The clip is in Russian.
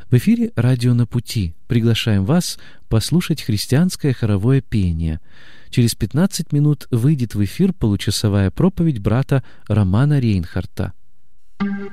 В эфире «Радио на пути». Приглашаем вас послушать христианское хоровое пение. Через 15 минут выйдет в эфир получасовая проповедь брата Романа Рейнхарта.